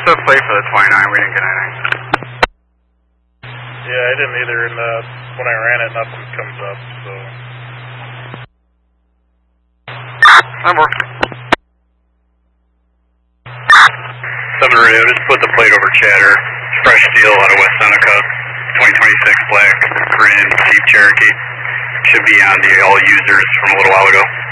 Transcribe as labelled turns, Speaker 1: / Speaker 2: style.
Speaker 1: the plate for the 29? We didn't get anything.
Speaker 2: Yeah, I didn't either, and when I ran it, nothing comes up, so...
Speaker 1: That works.
Speaker 3: 7 Radio, just put the plate over chatter. Fresh steel out of West Seneca. 2026 black, Grand Jeep Cherokee. Should be on the all users from a little while ago.